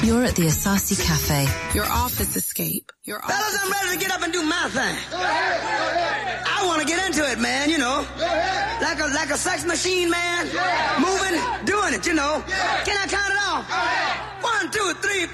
You're at the Asasi Cafe. Your office escape. Fellas, I'm ready to get up and do my thing. I want to get into it, man, you know. Like a sex machine, man. Moving, doing it, you know. Can I count it off? 1, 2, 3, 4.